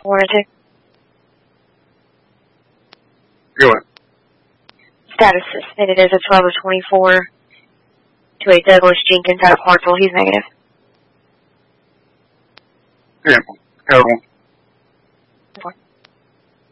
warranted. Go ahead. Status suspended as of 12/24 to a Douglas Jenkins out of Hartsville. He's negative. Yeah. Terrible.